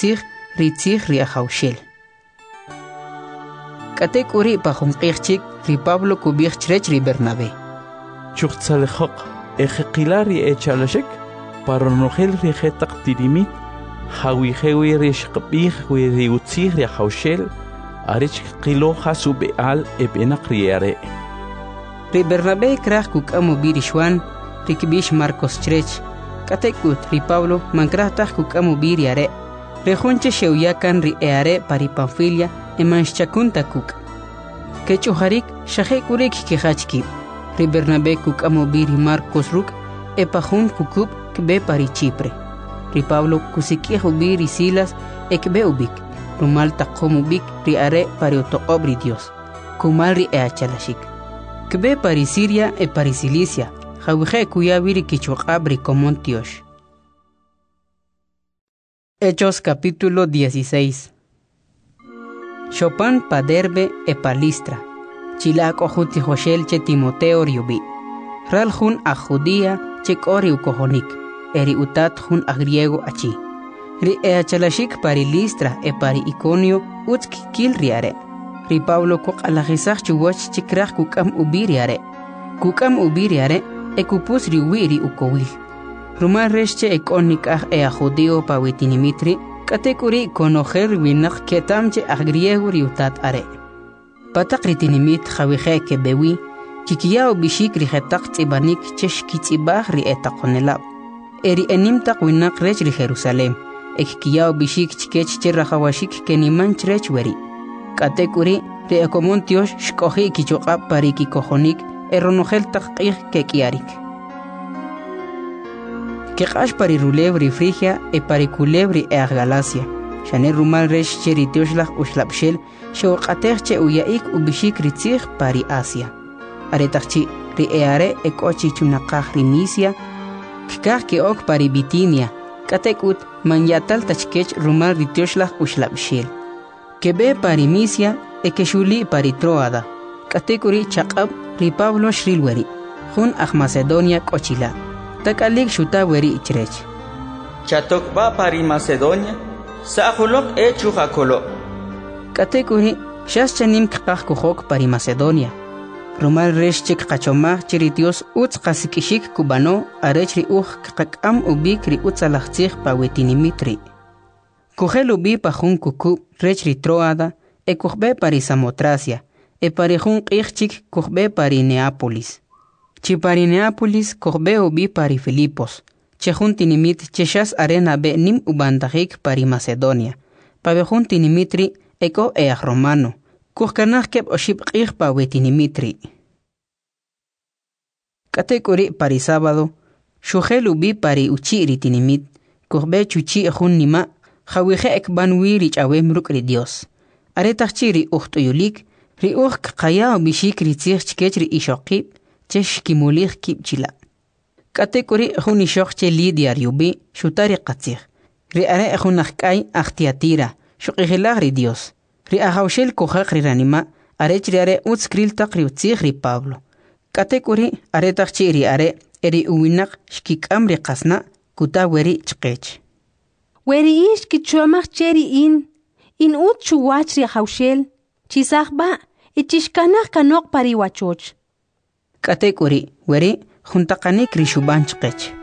tzig ri ajawshel. Katek uri pajunqijchik ri Pablo kubijchrech ri Bernabé. Chuqtzalejok ejekilari echalashek paronogel ri jetaq tirimit hawijewi ri shqbij wi ri utzig ri ajawshel arich qiloja subeal ebenaq riare. Ri Bernabé kraj kukamu birishwan ri kibish Marcos chrech. Katekut ri Pablo mankrahtaj kukamu biriare. Rejunche sheuyakan ri eare pari Panfilia emanshchakunta kuk. Kechuharik shahekurik kihachki. Ri Bernabé kukamu biri Marcos ruk epajun kukub kbe pari Chipre. Ri Pablo kusikihu biri Silas ekbe ubik. Rumal taqomu bik ri are pari otoqobri Dios. Kumal ri eachalashik. Kbe pari Siria e pari Cilicia. Jawije kuyabiri kichuqabri Comontiosh. Hechos capítulo 16. Chopin pa Derbe e pa Listra. Chilak ojuti Joshel che Timoteo riubi. Ral jun a Judía che kori ukohonik. Eri utat jun a griego achi. Ri eachalashik pari Listra e pari Iconio utski kil riare. Ri Pablo kok alajisach chuwach chikrach kukam ubiriare. Kukam ubiriare e kupus riwiri ukowil. Rumar resche ekonik a judío pa witinimitri, katekuri konojer winak ketamche a griego riutat are. Patak ritinimit jawije ke bewi, kikiyao bishik rijetak tibanik chesh kitibah ri etakonelab. Eri enimtak winak rech ri Jerusalem, kikiyao bishik chikech cherrajawashik keniman chrech weri. Katekuri ri ekomontiosh shkoji kichokab pariki kojonik, eronogel takqih kekiarik. Keqash pari rulebri Frigia e pari culebri e Galacia. Shane rumal resh cheri teoshlach ushlapshel, shewqaterche uyaik ubishik ritzig pari Asia. Aretachchi ri eare e kochi chunaqaj ri Misia, kikaj ke ok pari Bitinia, katekut manyatal tachkech rumal ri teoshlach ushlapshel. Kebe pari Misia e keshuli pari Troada, katekuri chaqab ri Pablo shrilweri, jun aj Macedonia kochila. Takalik shuta weri ichrech. Chatokba pari Macedonia, sahulok echujakolo. Katekuri shas chanim kqaj kuhok pari Macedonia. Rumal resh chik qachomaj chiritios utz qasikishik kubano arech ri qakam ubik ri utzalachtzig pa wetinimitri. Kuhel ubi pa jun kuku rech ri Troada e kuhbe pari Samotracia e pari jun qijchik kuhbe pari Neápolis. Chipari Neápolis korbe ubi pari Filipos. Chejun tinimit cheshas arena be nim ubandajik pari Macedonia. Pabejun tinimitri eko eaj romano. Kuhkanaj keb oship qij pa wetinimitri. Katekuri pari sábado. Shujel ubi pari uchiri tinimit. Korbe chuchi ejun nima. Jawije ekban wiri chawem ruk ri Dios. Aretachiri uhtuyulik. Ri kaya ubishik ritzig chkech ri ishokib. Chesh kimulich kipchila. Katekuri juni shokche Lidia riubi, shutari qatzig. Ri are ejunakkai achtiatira, shuqihilag ri Dios. Ri ajawshel kohak ri ranima, arech ri are utskril tak ri utzig ri Pablo. Katekuri are takchi ri are, eri uwinak shkikam ri qasna, kuta weri chqech. Weri ish kichuamach cheri in ut chuwach ri ajawshel, chisakba, ichishkanach kanok pari wachoch. Katekuri weri juntaqanik rishuban chqech.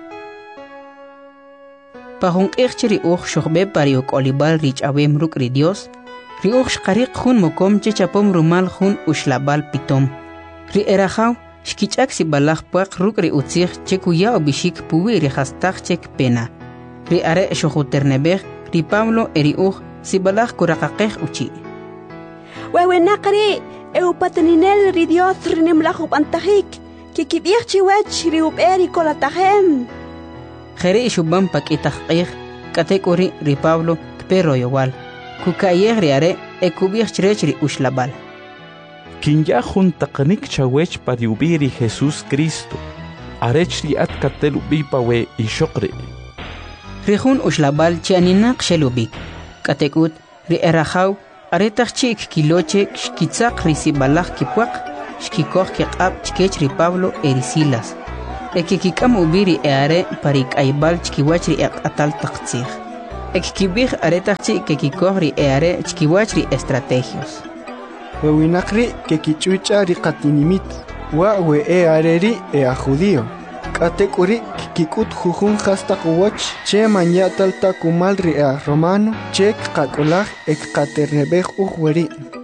Pajunqijchi ri uj shuqbe pari uqolibal rich awem ruk ri Dios, ri uj shqariq jun mokom chechapom rumal jun ushlabal pitom. Ri erajaw shkichak si balaj puaq ruk ri utzig chekuya obishik puwi ri hastaj chek pena. Ri are shujuternebej ri Pablo eri uj si balaj kuraqaqej uchi. Wewenaqri Eupataninel ri Dios rinimlajub antajik, kikibich chiwech ri uberi kolatajem. Jere ishuban pakitajqij, katekuri ri Pablo kpero yowal, kukayej ri are ekubich chrech ri ushlabal. Kinya juntaqanik chawech pari ubiri Jesús Cristo, arech ri at katel ubipa we ishokri. Ri jun ushlabal chianinak shelubik, katekut ri erajaw aretaj chik kiloche shkitzaq risibalaj kipuaq shkikoj kiqab chkech ri Pablo eri Silas. Ekikikam ubiri eare parik aibal chkiwach ri atal taqtzig. Ekibij aretachchi que kikogri eare chkiwachri estrategios. Wewinakri que kichuchari katinimit. Wa we eareri a judío. Katekuri kikut jujun hasta kuwach che manyatal takumalri a romano che kakolaj ek katerebej uweri.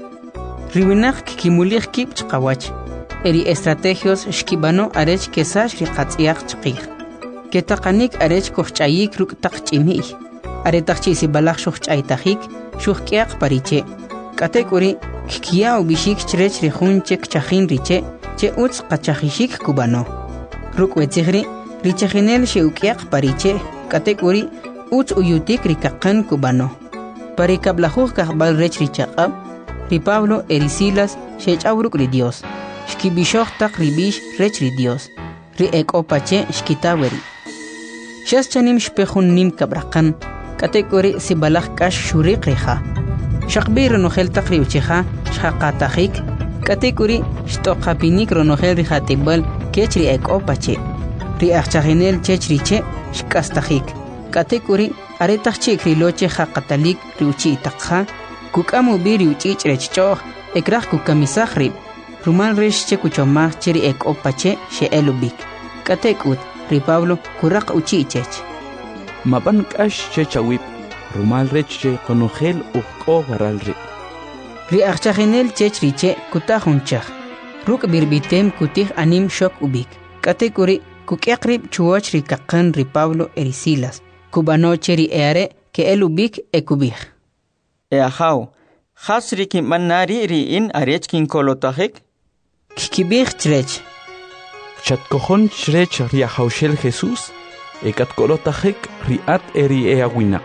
Riwinak kikimulich kip chkawach. Eri estrategios shkibano arech kesash riqatsiach chqig. Ketaqanik arech kohchayik ruk taqchimi. Aretachchi si balach shuchaytajik shukiaq pariche. Katekuri kikia ubishik chrech rihun chek chajin riche che uts qachajishik kubano. Ruk wetzigri richajinel sheukiaq pariche katekuri uts uyutik rikaqan kubano. Parikablajuj kahbal rech richaqab ri Pablo erisilas shechawruk ri Dios. Shkibishoj tak ribish rech ri Dios. Ri ekopache shkitaweri. Shaschanim shpejun nim kabraqan katekuri si balach kash shuriq riha. Shaqbir ronohel takri uchiha shaqatajik katekuri shtoqapinik ronohel rihatibal kechri ekopache ri achchaginel chechriche shkastajik katekuri aretachchi kriloche haqatalik riuchi takha kukamu biri uchichrechoh ekraj kukamisajri rumal rish che kuchomaj cheri ekopache she elubik katekut ri Pablo kuraq uchichech maban kash chechawip rumal reche konogel uqo garalri. Ri achchaginel chechriche kutajunchaj. Ruk birbitem kutij anim shok ubik. Katekuri kukiakrib chuoch ri kakan ri Pablo erisilas. Kubanoche ri eare ke el ubik ekubij. Eajaw, hasri kimannari ri in arechkin kolotajik? Kikibij chrech. Chatkojon chrech ri ajaushel Jesús ekat kolotajik riat eri eawinak.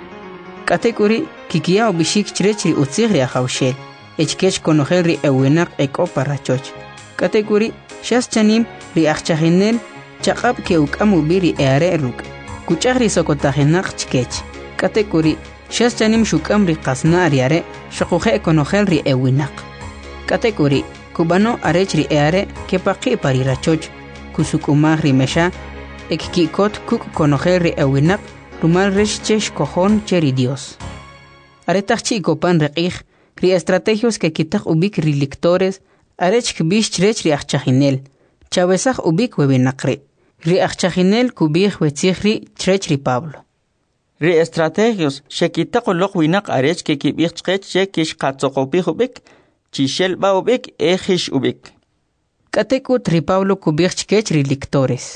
Katekuri kikia ubishik chrech ri utzig ri ajaushel. Echkech konogel ri ewinak ekopa rachoch. Katekuri shas chanim ri achchaginel chaqab ke ukamu biri eare ruk. Kuchag ri sokotajenak chkech. Katekuri shas chanim shukam ri qasna ariare shokuje konogel ri ewinak. Katekuri kubano arech ri eare ke paqi pari rachoch. Kusukumag ri mesha ekkikot kuk konogel ri ewinak rumal resh chesh kojon cheri Dios. Aretachchi kopan reqij ri estrategios que kitaj ubik ri lectores arech kbish chrech ri achchaginel chavesaj ubik webinaqri ri achchaginel kubij wetzigri chrech ri Pablo ri estrategios shekitaqoloq winaq arech que kibij chqech che kish qatsoqopij ubik chishel ba ubik ejish ubik katekut ri Pablo kubij chkech ri lectores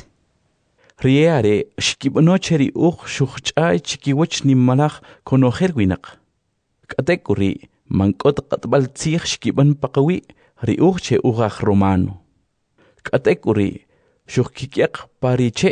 Riare shkibanoche ri uq shuch'ay chikiwach nimmalaj konogel winaq. Katekuri mankot qatbal tzig shkiban paqawi ri uq che uqaj romano. Katekuri shukkikiaq pariche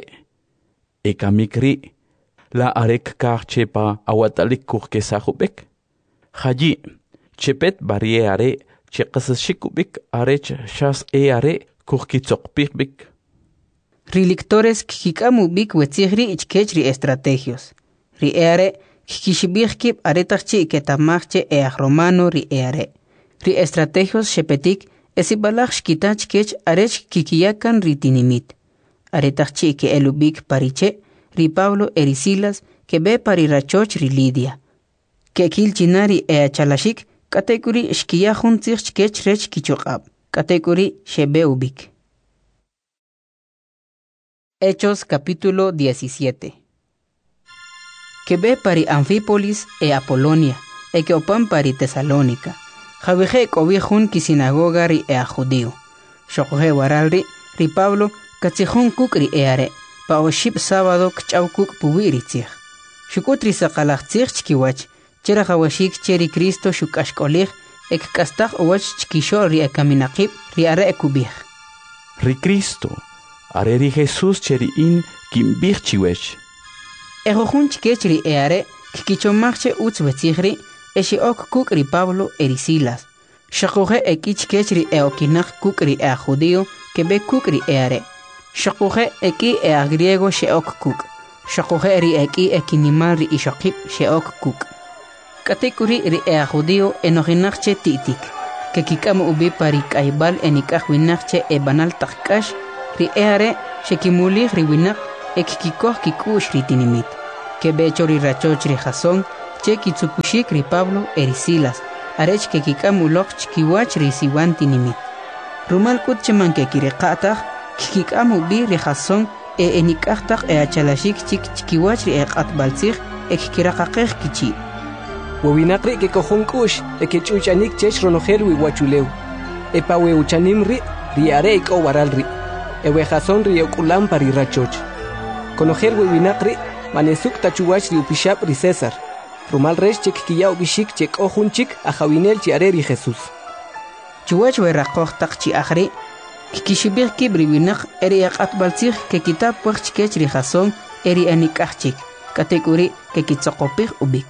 ekamikri la arek kaqche pa awatalik kuqkesajubek. Haji chepet barriare che qasashikubik arech shas eare kuqkitzoqpikbik. Ri lectores kikamu bik wetzigri ichkech ri estrategios. Ri eare kikishibij kip aretachchi ketamachche eaj romano ri eare. Ri estrategios shepetik esibalaj shkitach kech arech kikiyakan ri tinimit. Aretachchi ke elubik pariche ri Pablo erisilas ke be parirachoch ri Lidia. Ke kilchinari eachalashik katekuri shkiyajun tzig kech rech kichoqab. Katekuri shebe ubik. Hechos capítulo 17. Que ve pari Anfípolis e Apolonia, e que opan pari Tesalónica. Javije cobijun ki sinagoga ri e a judío. Shokoje waralri ri Pablo katzijun kuk ri eare, pa oship sábado kchaw kuk puwiri tzig. Shukutri sakalach tzig chkiwach, chera jawashik cheri Cristo shukashkolig, ek kastaj owach chkisho ri e kaminakib ri are e kubij. Ri Cristo. Areri Jesús cheri in kimbich chiwech. Ejojun chkech ri eare kikichomachche utz wetzigri eshi ok kuk ri Pablo erisilas. Shakoje eki chkech ri eokinach kuk ri ea judío que be kuk ri eare. Shakoje eki ea griego she ok kuk. Shakoje ri eki ekinimal ri ishokip she ok kuk. Katekuri ri ea judío enojinachche titik. Que kikamu ubi pari kaibal enikaj winachche e banal takkash ri eare shekimulig ri winak ekikikoj kikush ri tinimit. que becho ri rachoch ri Jasón, che kitsukushik ri Pablo eri Silas, arech que kikamu loch kiwach ri siwanti nimit. Rumal kutcheman que kireqataj, kikamu bi ri Jasón enikajtaj achalashik chik chikiwach ri eqatbalsij ekiraqaqej kichi. Wawinaqri que cojonkush ekechuchanik chech ronojel wiwachuleu. Epawe uchanim ri are iko waral ri. Ewe Jasón ri okulam pari rachoch. Conojel wawinaqri manesuk tachuwach ri upishap ri César. Rumal resh chek kiyao bishik chek ojunchik a Jawinel chi are ri Jesús. Chuwach weraqoj tak chi akhri kikishibir kibri winaq eri aqatbalsij que kitab puch kech ri Jasón eri anikachik. Katekuri que kitsoqopij ubik.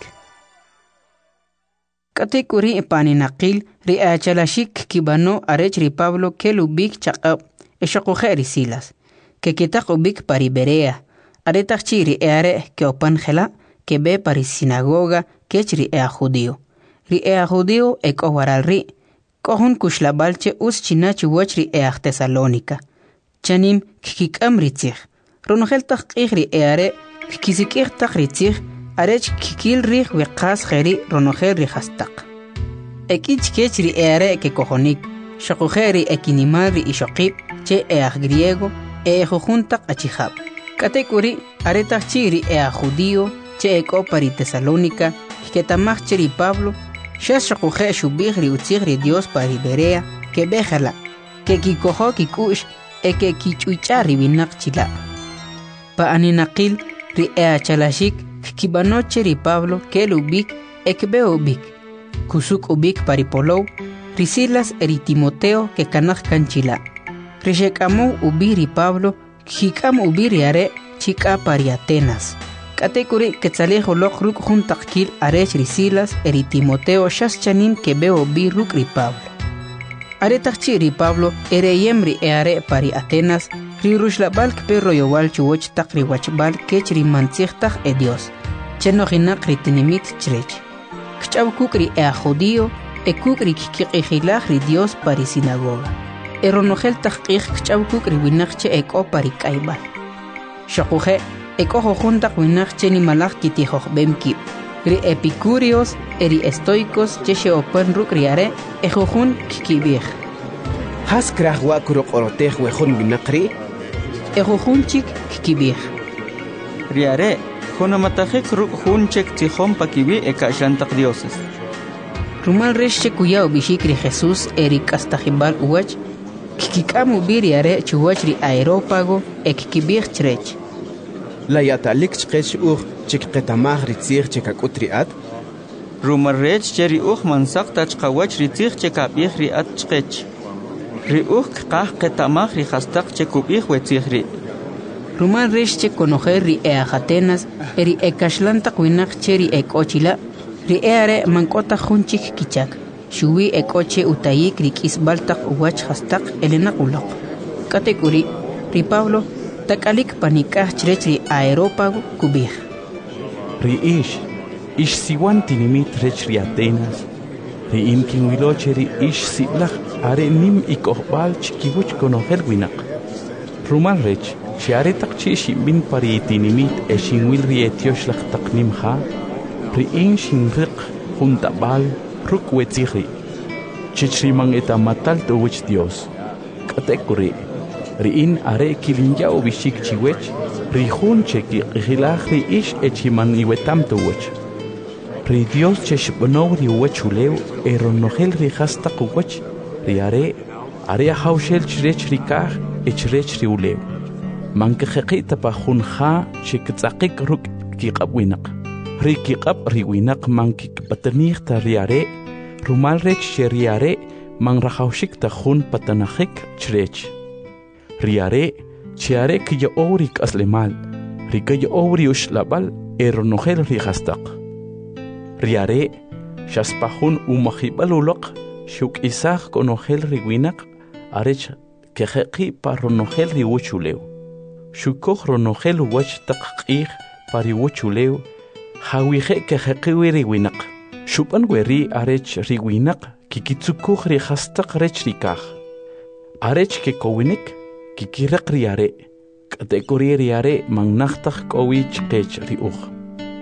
Katekuri paninaqil ri achalashik kibano arech ri Pablo que lubik chaqab eshoqoje ri Silas que kitaq ubik pari Berea aretachchi ri eare que opanjela que be pari sinagoga kech ri ea judío ri ea judío ekowaral ri kohun kushlabalche us chinachi wach ri ea Tesalónica chanim kikam ritzig ronojel taqij ri eare kisikir taq ritzig arech kikil rih wiqas kheri ronojel ri hastaq ekich kech ri eare que kojonik shaqujeri ekinimal ri ishoqib che eaj griego juntaq achihab katekuri aretach chiri ea judío che eko pari Tesalónica que tamaj chiri Pablo shashaquje shubih ri utzig ri Dios pari Berea que bejala que kikojo kikush que kichuicha ri binaq chila pa aninaqil ri ea chalashik kibano chiri Pablo que lubik ekbe ubik kusuk ubik pari Polou ri Silas eri Timoteo que kanaj kanchila rishekamu ubiri Pablo hikam ubiri are chika pari Atenas katekuri ketzalejo lochruk juntakil arech ri Silas eri Timoteo shaschanin que beo biruk ri Pablo aretachchi ri Pablo ere yemri eare pari Atenas ri rushlabalk perro yowal chuwoch takri wachbal kech ri mantzigtaj e Dios cheno hinaq ri tinimit chrech kchaw kukri ea judío e kukri kikiqijilaj ri Dios pari sinagoga eronojel taqij kchaw kukri winaqche eko pari kaibal shaquje eko juntaq winaqche ni malaj kitijoj bemkib ri epicúreos eri estoicos cheche opan ruk riare ejojun kikibij Has kraj wakuro qorotej wejun winaqri ejojunchik kikibij riare jonomatajek ruk junchek tijom pakibi ekashantaq dioses rumal resche kuyao bishikri Jesús eri kastajibal uwach kikikamu biriare chuwach ri aerópago ekikibij chrech La yatalik chqech chik qetamaj ritzig chikakut riat rumarrech cheri mansaq tachqawach ritzig chekabij riat chqech ri qaj qetamaj ri hastaq chekubij wetzig ri rumal resche conojer ri Atenas eri ekashlantaq winaq cheri ekochila ri eare mankota junchik kichak shuwi ekoche utayik ri kisbaltaq uwach hastaq elenaq uloq katekuri ri Pablo takalik panikaj chrech ri aerópago kubij ri ish siwan tinimit rech ri Atenas ri imkin wiloche ri ish siblaj are nim ikohbal chikiwuch konojel winaq rumal rech chiaretaq chi bin pari tinimit eshinwil ri etiosh laqtaq nimha ri shinriq juntabal ruk wetzigri chichriman etamatal tuwich Dios katekuri ri are kilinja ubishik chiwech ri junche ki qilaj ri ish echiman iwetam tuwich ri Dios cheshbno ri wechuleu eronojel ri hastaq uwech ri are hawshel chrech ri kaj echrech ri uleu mankeqita pa junja chiktzaqik ruk kiqabwinaq ri kiqab ri winaq mankik patanij ta ri are rumal rech ri are man rahawshik ta jun patanajik chrech ri are chiare kiyo orik aslemal ri kiyo ori ushlabal eronojel ri hastaq ri are shaspajun umajibaluloq shuk isaj konojel ri winaq arech keqi pa ronojel ri wuchuleu shukoj ronojel wach taqqij pari wuchuleu hawije keqi ri winaq shupan weri arech ri winaq kikitsukuj ri hastaq rech ri kaj arech ke kowinik kikiraq ri are katekuri ri are mangnaqtaj kowich qech ri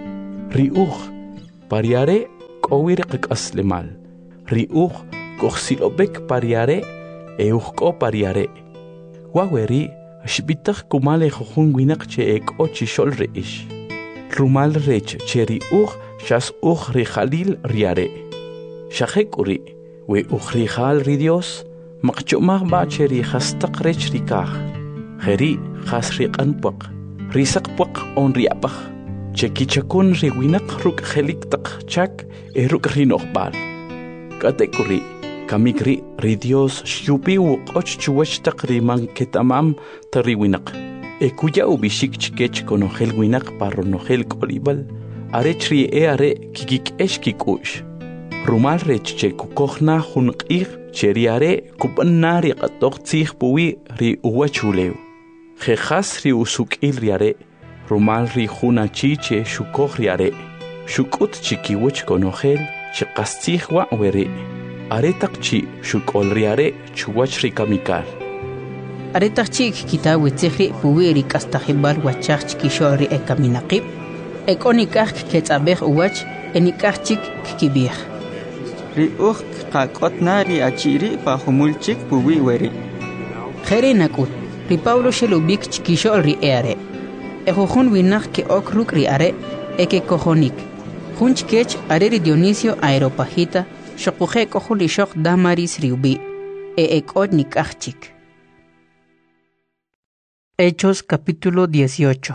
riuj pariare kowir qaslemal riuj koxilobek pariare euko pariare waweri shbitak kumale khun winak che ek ochi shol reish rumal rech cheri shas ri khalil riare shakekuri we ri khal ri Dios maqchumah ba cheri khastaq rech rikah kheri khasri qanpaq risaqpaq on riapaq chekichakun ri winak ruk khelik taq chak eruk rinoqbal katekuri kamikri ri Dios shupi uqoch chuwach taq riman ketamam tariwinak ekuya ubishik chikech konogel winak parronogel kolibal arechri are kikik eshkikush rumal rech che kukokhna hunqir cheriare kupanari qatoqtsikh puwi ri uwachuleu khas ri usukil riare rumal ri khuna chiche shukokh riare shukut chikiwach konogel chiqastsikh wa weri aretaqchi shukol riare chuwach ri kamikal aretaqchi kitawi tsikhri puwi ri kastakhibal wachach chikishori ekaminaqib ekonikaj ketsabej uwach enikajchik kibij ri qaqotnari achiri pahumulchik puwi weri kheri nakut ri Pablo shelubik chikishol ri eare ejojun winak ke okruk ri are eke kojonik junchkech are ri Dionisio Areopagita shokuje kohuli shok Damaris riubi ekot nikajchik. Hechos capítulo 18.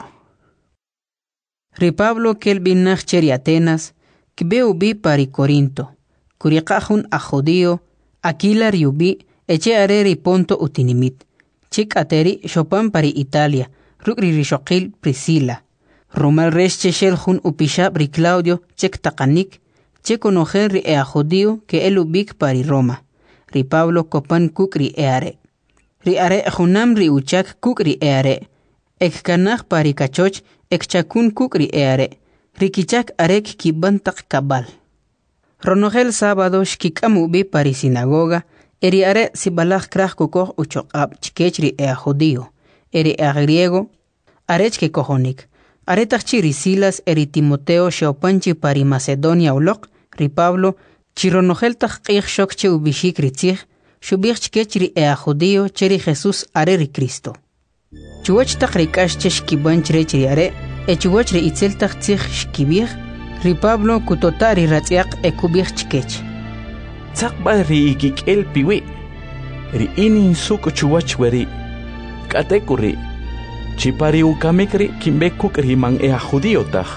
Ri Pablo kelbinach cheri Atenas kibeubi pari Corinto kuriqajun a judío Aquila riubi eche are ri Ponto utinimit chik ateri shopan pari Italia rukri rishoqil Priscila rumal resche shelhun upishab ri Claudio chek taqanik che conocer ri a judío que elubik pari Roma ri Pablo kopan kukri eare ri are junam ri uchak kukri eare ekkanaj pari kachoch ekchakun kukri eare rikichak arek kibantak kabal ronogel sábado shkikamu bi pari sinagoga eri are sibalaj kraj kukoh uchoqab chikechri a judío eri a griego arech ke kojonik aretach ri Silas eri Timoteo shopanchi pari Macedonia ulok ri Pablo chironogel taqih shokche ubishik ritzig shubich chikechri a judío cheri Jesús are ri Cristo chuwach taqrikash cheshkibanch rechri are echuwach ri itzel taqtzig shkibig ri Pablo kutotari ratziaq ekubig chikech Tsaqba ri ikikel piwi ri inin suk chuwach weri katekuri chipari ukamikri kimbekuk riman ea judío taj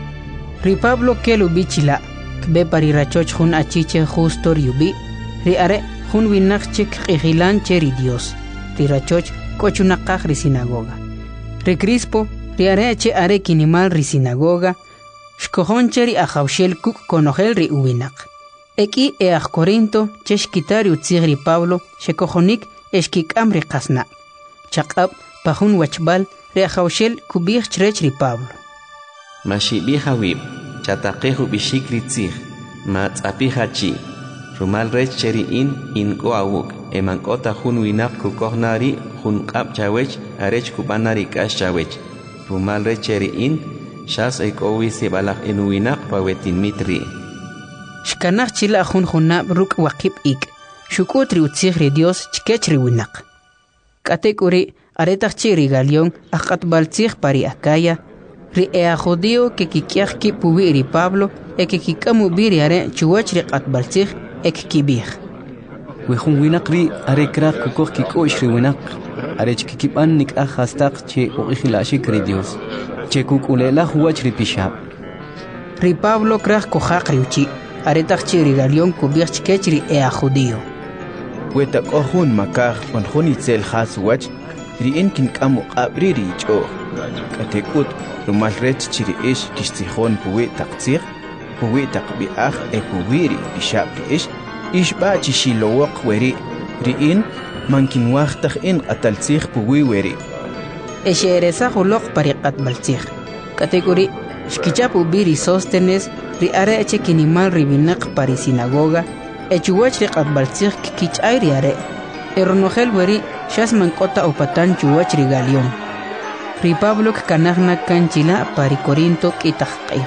ri Pablo kelu bichila kbe pari rachoch jun achiche justo riubi ri are jun winachchik qijilan cheri Dios ri rachoch kochunaqaj ri sinagoga ri Crispo ri are che are kinimal ri sinagoga shkojon cheri a jawshel kuk konogel ri uwinaq eki eaj Corinto cheshkitari utzig ri Pablo shekojonik eshkikam ri qasna chaqab pajun wachbal ri a jawshel kubij chrech ri Pablo mashibi hawib chataqehu bishik ritzig ma tzapihachi rumal rech cheri in ko awuk emankota jun winaq kukohnari jun qab chawech arech kubanari kash chawech rumal rech cheri shas ekowi sibalaj enuwinaq pawetin mitri shkanaj chila jun junab ruk waqib ik shukut ri utzig ri Dios chikech ri winaq katekuri aretaq ri Galión aqatbaltzig pari Acaya ri ea judío que kikiaj ki puwi ri Pablo que kikamu biri are chuwach ri qatbaltzig kibij wejun winaq ri are kraj kukoh kikosh ri winaq are chkikiban nik'aj hastaq che uqijilashik ri Dios che kukulelaj wach ri pishab ri Pablo kraj kojaq ri uchi aretaq ri Galión kubij chikech ri ea judío weta kohun makaj on jun itzel has wach ri inkin kamu qabri ri cho katekut rumal rech chiri ish kishtijon puwi taqtzig puwi taqbiaj puwi ri pishab ri ish ba chishilowaq weri ri in mankin waqtaj in qataltzig puwi weri esheresa joloq pariqat baltzig kategori shkichapu biri Sóstenes ri are eche kinimal ri binaq pari sinagoga echuwach ri qatbaltzig kichay ri are eronogel weri shas mankota upatan chuwach ri Galión ri Pablo kanajna kanchila pari Corinto kitaqqij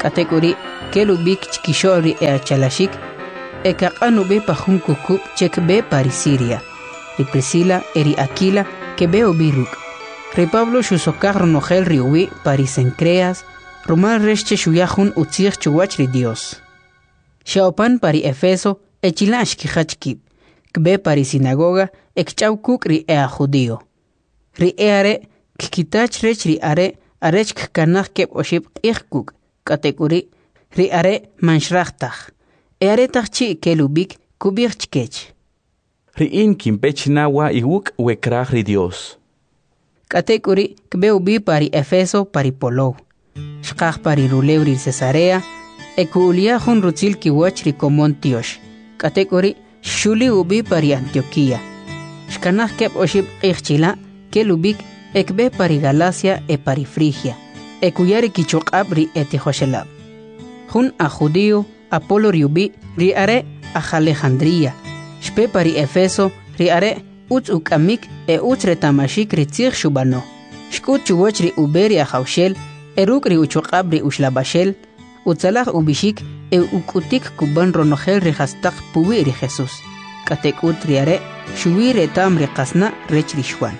Katekuri kelubik chikishori chalashik ekaqanu be pajun kukup chek be parisiria. Ri Priscila eri Aquila que be obiruk. Ri Pablo shusokar ronogel riuwi parisencreas rumal resche shuyahun utzir chuwach ri Dios. Shaopan pari Efeso echilash kijachkib. Kbe pari sinagoga ekchaukuk ri judío. Ri are kikitach rech ri are arech kanach keb oshib ichkuk katekuri ri are manshrachtaj. Are tachchi kelubik kubirchkech. Ri in kimpechnawa iwuk wekrach ri Dios. Katekuri kbe ubi pari Efeso pari Polou. Shkach pari Ruleu ri Cesarea ekulia hun rutzil kiwach ri Komon Tiosh. Katekuri shuli ubi pari Antioquía. Shkanach keb oshib ichchila kelubik ekbe pari Galacia e pari Frigia. Ekuyari kichokab ri etihoshelab. Hun a judío Apolo riubi ri are a Alejandría. Shpe pari Efeso ri are utz ukamik e utz retamashik ri tzich shubano. Shkut chuwach ri uberi a jaushel eruk ri uchokab ri ushlabashel utzalach ubishik e ukutik kuban ronogel ri hastak puwi ri Jesús. Katek ut ri are shuwi retam ri kasna rech ri shwan.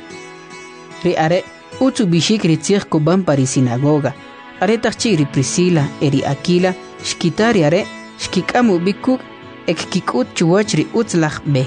Ri are utz ubishik ri tzich kuban pari sinagoga. Are tachchi ri Priscila eri Aquila shkitari are shkikamu bikuk ekkikut chuwach ri utzlach be.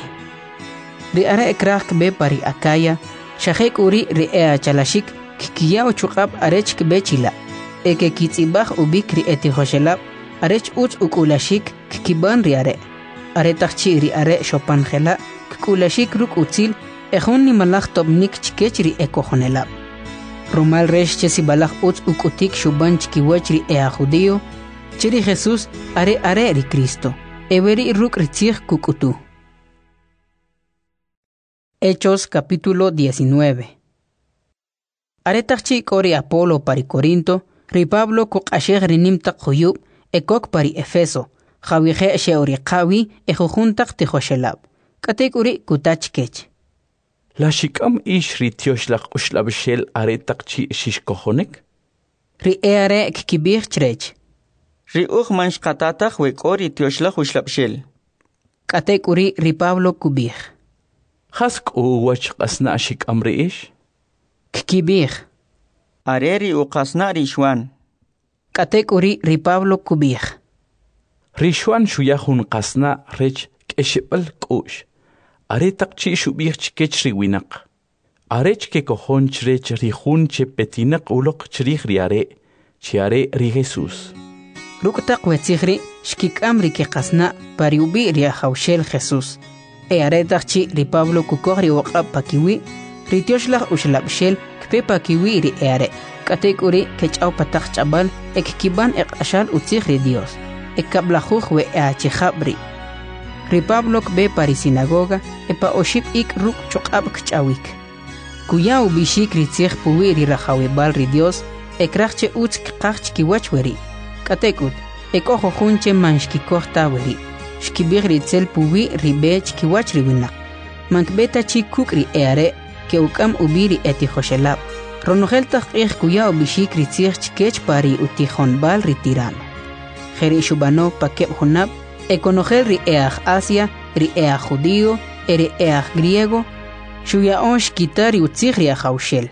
Ri are ekrak be pari Acaya shahek uri ri chalashik kikiyao chukab arech be chila. Eke kitzibach ubik ri etihoshelab arech utz ukulashik kikiban ri are. Are tachchi ri are shopanjela kukulashik ruk utzil ejun ni malach tobnik chkech ri ekojonelab. Rumal resh chesibalach utz ukutik shuban chkiwach ri judío chiri Jesús are ri Cristo. Everi ruk ritzich kukutu. Hechos capítulo 19. Aretachchi kori Apolo pari Corinto, ri Pablo kuk asheg rinimtak huyub, ekok pari Efeso, jawije sheoriqawi ejujuntak tihoshelab. Katek uri kutachkech. La shikam ish ri tioshlach ushlabshel aretachchi shishkohonek? Ri are kikibir chrech. Ri mansh katatach wekori tioshlach ushlabshel. Katek uri ri Pablo kubir. Hask uwach qasna shikam ri ish? Kikibir. Areri uqasna ri shwan. Katek uri ri Pablo kubir. Ri shwan shuyahun qasna rech keshibal kush. Aretachchi shubir chkech ri winak. Arech ke kohon chrech ri hun che petinak ulok chrich ri are. Chiare ri Jesús. Ruktak wetzihri shkikam ri kekasna pariubi ri jaushel Jesús. Aretachchi ri Pablo kukori waqab pakiwi ri tioshlach ushlabshel kpe pakiwi ri are. Katek uri kechau patak chabal ekkiban ashal utzich ri Dios. Ekablajuj we chichabri. Ri Pablo kbe pari sinagoga epa oship ik ruk chokab kchawik. Kuyau bishik ri tzich puwi ri rajawebal ri Dios ekrachche utz kqachch kiwach weri. Katekut ekojo junche manshkikoj taweri. Shkibir ri tzel puwi ri bech kiwach ri winak. Mankbeta chi kuk ri are ke ukam ubiri etihoshelab. Ronogel taqih kuyau bishik ri tzich chkech pari utihonbal ri tirano. Jeri shubano pakeb honab ekonogel ri Asia, ri judío, eri griego, shuyaon shkitari utzich ri jaushel.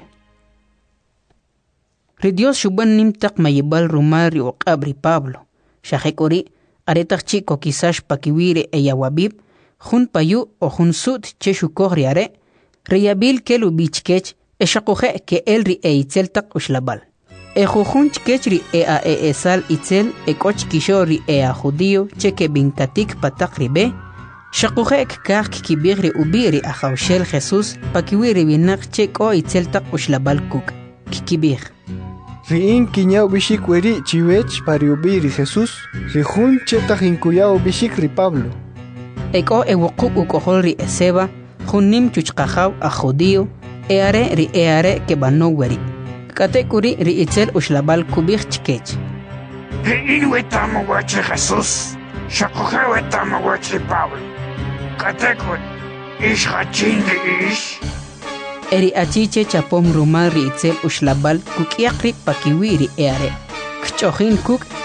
Ri Dios shuban nimtak mayibal rumal ri uqab ri Pablo. Shahekori aretachchi kokisash pakiwire yawabib, jun payu o jun sud che shukoj ri are, ri yabil kelu bichkech eshakoje ke el ri itzeltak ushlabal. Ejujun chkech ri esal itzel ekoch kisho ri judío cheke binkatik patak ribe, shakoje kak kibir ri ubiri ajaushel Jesús pakiwire binak cheko itzeltak ushlabal kuk. Kikibir. Riin kiñao bishik weri chiwech pariubi ri Jesús, rijun chetach inkuyao bishik ri Pablo. Eko ewokuk ukohol ri Eseba, junim chuchkajaw a judío, ri are ke bano weri. Katekuri ri itzel ushlabal kubir chkech. Riin wetamo wachi Jesús, shakoje wetamo wachi Pablo. Katekuri, ish hachin ri ish. Eri achiche chapom rumal ri itzel ushlabal kukiakri pakiwi ri are. Kchojin kuk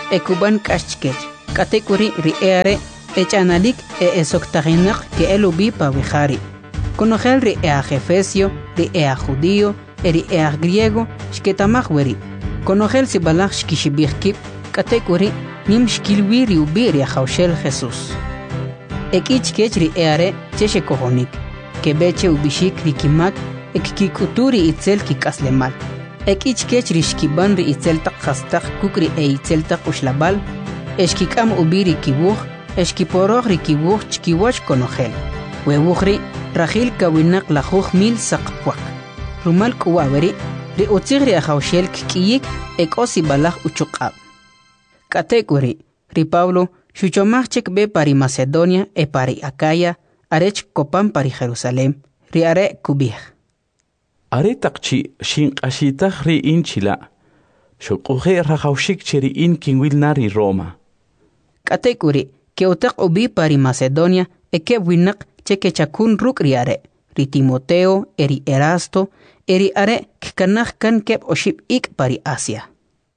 ekuban kashchkech katekuri ri eare echanalik esoktaginak ke elubi pawihari konogel ri Efesio ri judío ri griego shketamahweri konogel sibalach shkishibihkip katekuri nim shkilwiri ubiri haushel Jesús ekichkech ri eare cheshe kohonik kebeche ubishik rikimak ekikuturi itzel kikaslemal ekichkech rishkiban ri itzel takhastak kukri itzel takushlabal eshkikam ubiri kibuj eshkiporoj ri kibuj chkiwach konogel wewujri rajil kawinak lajuj mil saqpwak rumal kuwaweri ri utzigri ajawshel kikiyik ekosi balaj uchuqab katekuri ri Pablo shuchomachek be pari Macedonia pari Acaya arech kopan pari Jerusalem ri are kubih are taqchi shinqashitaj ri inchila shuquje rajawshik cheri in kinwil nari Roma katekuri ke utaq ubi pari Macedonia eke winak cheke chakun ruk ri are ri Timoteo eri Erasto eri are kkanaj kan kep oshib ik pari Asia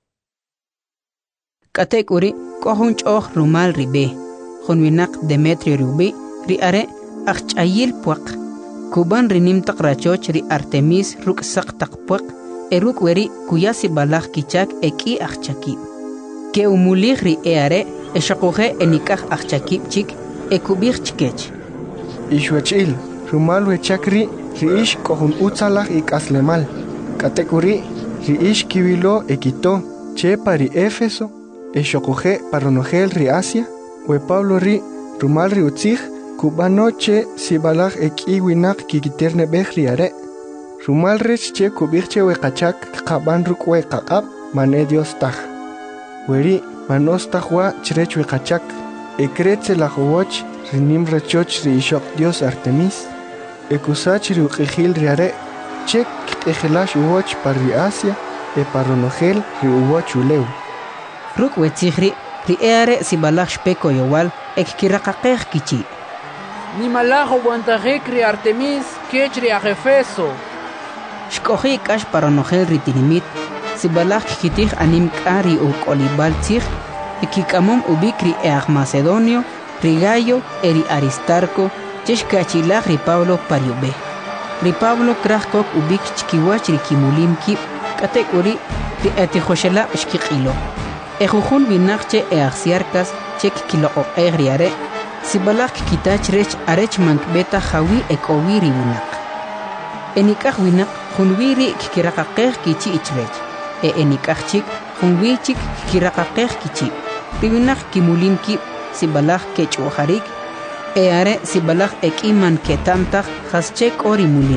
katekuri kohun choj rumal ribe khunwinak Demetrio rubi ri are achayil puaq kuban rinim taqrachoch ri Artemis ruk saq taqpuaq eruk weri kuyasi balaj kichak eki achaki ke umulih ri are eshaquje enikaj achaki chik ekubih chkech ishwachil rumal wechakri ri ish kohun utzalaj ikaslemal katekuri ri ish kiwilo ekito che pari Éfeso eshaquje paronogel ri Asia we Pablo ri rumal ri utzij kubanoche sibalaj ekiwinak kikiterne bejri are rumal rech che kubirche we qachak qaban rukwe qaqab mane Dios taj weri manos tajwa chrech we qachak ekretze la jowoch rinim rechoch ri ishok Dios Artemis ekusach ri uqijil ri are che ejelash uwoch par ri Asia paronogel ri uwoch uleu rukwe tzigri ri are sibalaj shpeko yowal ekkiraqaqej kichi ni malajo guantajek ri Artemis kech ri Efeso shkoji kash paronogel ri tinimit sibalaj kitij anim kari u kolibal tzig ekikamom ubik ri Macedonio ri Gayo eri Aristarco cheshkachilaj ri Pablo pariube ri Pablo krajkok ubik chkiwach ri kimulim kip katekuri ri etijoshela shkiqilo ejujun binaqche axiarkas chek kilo egriare sibalak kitach rech arech mankbeta jawi ekowiri winak enikaj winak junwiri kikiraqaqej kichi ichrech enikaj chik junwi chik kikiraqaqej kichi riwinak kimulimki sibalak kechujarik are sibalak ekiman ketamtaj jaschek ori mulin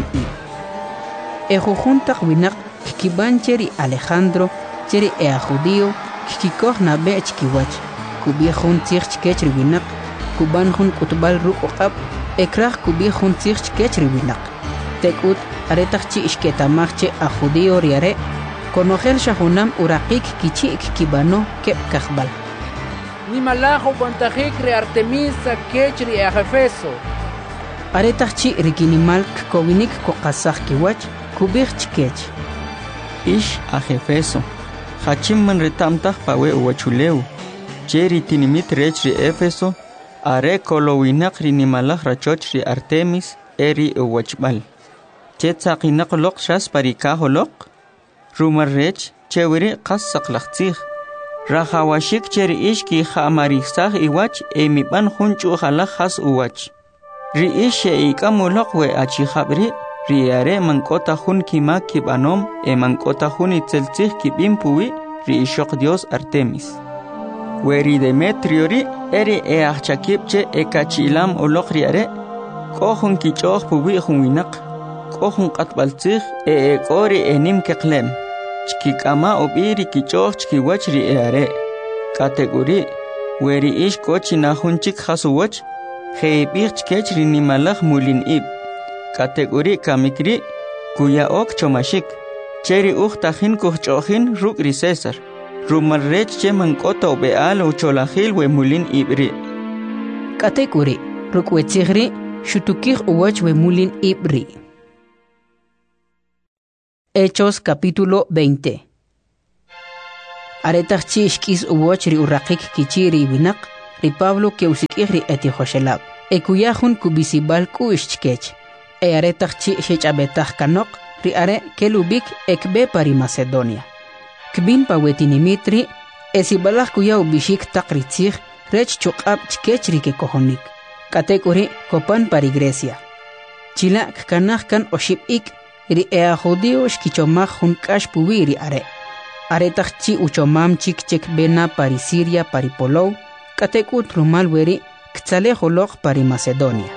ejujuntaj winak kibancheri Alejandro cheri judío kikikoj nabe chkiwach kubijun tzig chkech riwinak kuban jun kutbal ruqab ekraj kubijun tzig chkech riwinak tekut aretaqchi ishketamachche judío riare konogel shahunam uraqik kichi kibano kep kajbal ni malajo guantajek ri Artemis kech ri Efeso aretaqchi rikinimal kowinik koqasaj kiwach kubij chkech ish Efeso hachimman retamtaj pawe uwachuleu cheri tinimit rech ri Éfeso are kolowinak ri nimalaj rachoch ri Artemis eri uwachbal chetzaqinaq loq shas parikajoloq rumar rech chewiri qas saqlaqtzij rajawashik cheri ishki jamarisaj iwach emiban junchu jalaj has uwach ri ish ik'amuloq we achijabri ri are mankota jun kimak kibanom mankota jun itzeltzij kibimpuwi ri ishok Dios Artemis weri Demetrio ri eri achakipche ekachilam uloq ri are kohun kichoj puwi jun winaq kohun qatbaltzij kori enim keqlem chkikama ubiri kichoj chkiwach ri are kategori weri ish kochina junchik hasuwach jeibich chkech ri nimalaj mulin ib kategori kamikri kuya ok chomashik cheri tajin kuchojin ruk ri César rumarrech che mankota obeal o cholajil we mulin ibri kategori ruk we tzigri shutukij uwach we mulin ibri. Hechos capítulo 20. aretach chi ishkis uwoch ri uraqik kichiri winaq ri Pablo ke usikiri eti Joshelab ekuyahun kubisibal ku ishchkech aretach chi shechabetach kanok ri are kelubik ekbe pari Macedonia kbin pawetinimitri esibalach kuya ubishik taqritzig rech chuqab chkechri ke kohonik katekuri kopan pari Grecia chila kanach kan oshibik ri judío shkichomaj hun kash puwiri aretach chi uchomam chik bena pari Siria pari Polou katekut rumal weri ktzale holok pari Macedonia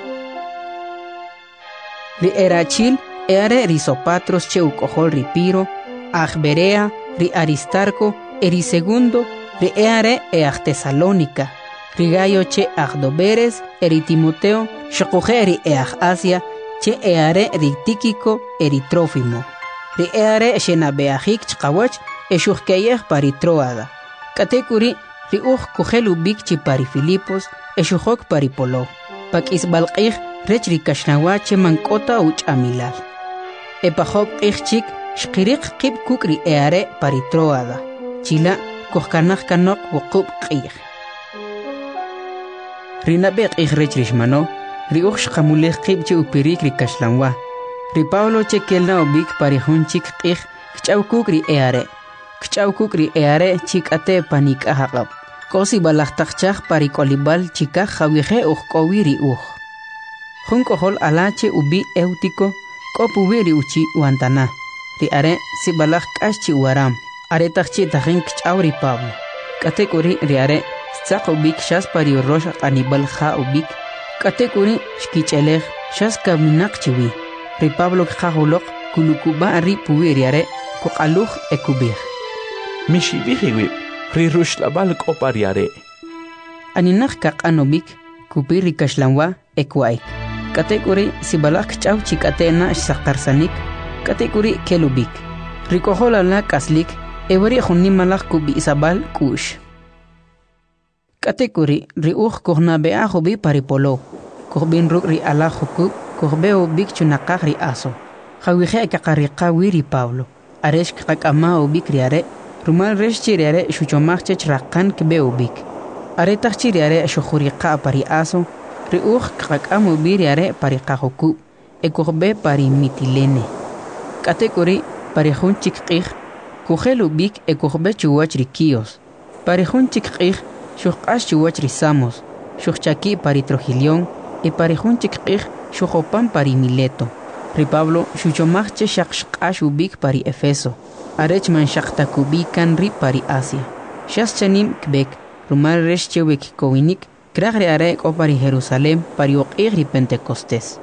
ri erachil eare ri Sopatros che ukohol ri Piro Berea ri Aristarco eri segundo ri eare Tesalónica ri Gayo che Doberes eri Timoteo shokoje ri Asia che eare ri Tíquico eri Trófimo ri eare shenabeajik chqawach eshuhkeyeh pari Troada katekuri ri kujelu bik chi pari Filipos eshuhok pari Polou pakisbalqih rech ri kashnawach mankota uch amilal epahob ichchik shqirik qib kuk ri eare pari Troada chila kohkanaj kanok wuqub qih rinabe qih rech rishmano ri shqamulih qib chi upirik ri kashlanwa ri Pablo che kelna ubik pari hunchik qih kchawkuk ri eare kchawkukri eare chikate panik ahaqab kosi balachtakchaj pari kolibal chika jawije kowiri junkohol alache ubi Eutico kopuwiri uchi wantana ri are si balach kashi waram are takchi tajin kchawri Pablo katekuri ri are tsaq ubik shas pari rosh anibal kha ubik katekuri shkichelej shas kaminak chiwi ri Pablo khahulok kulukuba ri puwiri are kuqaluj ekubih Mishibihiwi, rirush labal kopariare. Aninach kakanobik, kupiri kashlanwa, ekwai. Katekuri sibalak chau chikatena sakarsanik, katekuri kelubik. Rikohola la kaslik, everi hunimalak kubi isabal kush. Katekuri riuch kohnabea hobi paripolo. Kohbin ruk ri ala hukub, kohbeo bik chunakak ri aso. Hawije kakarika wiri Pablo. Aresh kakama ubik riare. Rumal resh chiriare shuchomach chrakan kbeubik. Are tachiriare shukhuriqa pari aso, riuch kakamu biriare pari qahuku, ekorbe pari mitilene. Katekuri pari hunchik qih, kuhelubik ekorbe chuwach rikios. Pari hunchik qih, shukhash chuwach risamos, shukhchaki pari Trojilion, e pari hunchik qih, shukhopan pari Mileto. Ri Pablo shuchomach shakshkash ubik pari Efeso. Arech man shaktakubikan ri pari Asia. Shas chanim kbek, rumal resh chewek kowinik, kragre arek o pari Jerusalem pari oqigri Pentecostes.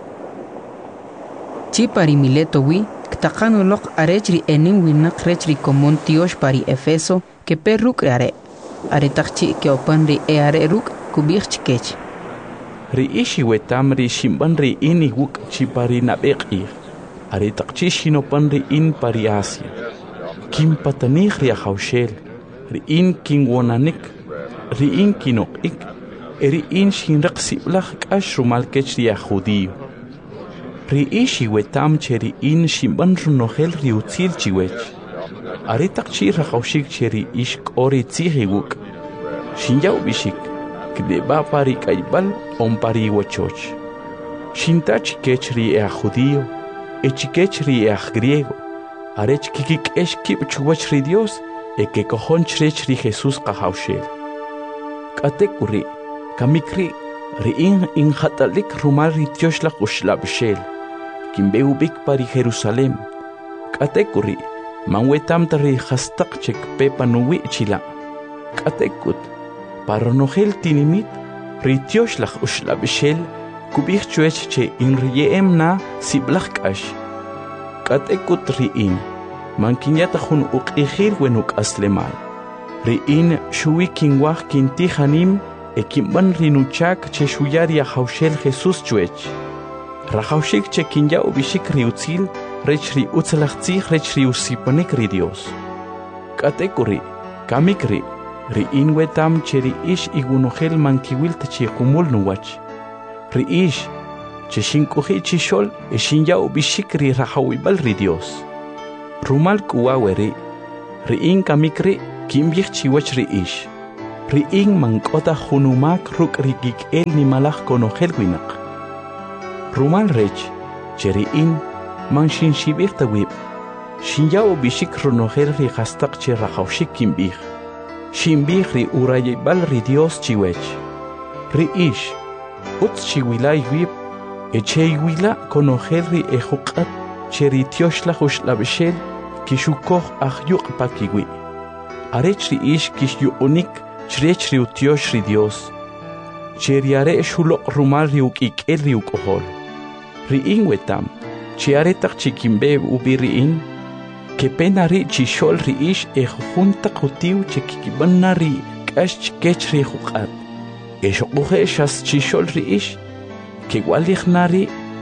Chi pari Mileto wi, ktakanu lok arech ri enim winak rech ri komon tiosh pari Efeso, ke per ruk are. Are takchi ke opan ri are ruk kubich chikech. Ri ishi wetam ri shimban ri ini wuk chi pari nabekir. Are takchi shinopan ri in pari Asia. Kim patanih ri haushel, ri in king wonanik, ri in kinok ik, ri in shinrak siblach kash rumal kech ri judío. Ri ishi wetam cheri in shimban runohel ri utzil chiwech. Are takchi rahaushik cheri ish kori tzihiguk. Shinjau bishik, kdeba pari kaibal on pari wachoch. Shintach kech ri judío, echikech ri griego. Arech kikik esh kip chuwach ri Dios, que cojonch rech ri Jesús kahaushel. Katekuri, kamikri, ri in hatalik rumal ri tioshlak ushlabshel, kimbeubik pari Jerusalem. Katekuri, manwetam tari hastak chek pepa nuwi chila. Katekut, paronohel tinimit, ri tioshlak ushlabshel, kubich chuech che in riem na siblak ash. Katekut riin, mankinyata hun uqihir wenuk aslemal. Riin shui kinwah kintihanim, ekimban rinuchak che shuyari haushel Jesus chuech. Rahaushik che kinya ubishik riutzil, rech ri utzalachtzih rech ri usipanik ri Dios. Katekuri, kamikri, riin wetam che ish igunohel mankiwil te kumul nuwach. Riish, che shinkuhi chishol e shinya ubishikri rahawibal ri Dios. Rumal kuwaweri, riin kamikri, kimbih chiwach riish riing mankota hunumak ruk rigik el ni malach konohel winaq rumal rech cheriin man shin shibih tawib shinyao bishik ronohel ri hastaq che rahawshik kimbih shimbih ri urayibal ri Dios chiwech riish uts chiwilay wib echeiwila konohel ri ejuqat cheri tioshla hushlabshel kishukoh ahyuq pakiwi arech riish kishyuunik Chrech riu Tiosh ri Dios. Cheriare shulo rumal riuk ikel riuk ohol. Riin wetam. Chiare tak chikimbe ubi riin. Kepenari chishol riish junta kutiu chikibanari kash kech ri hukat. Eshokuhe shas chishol riish. Kewalignari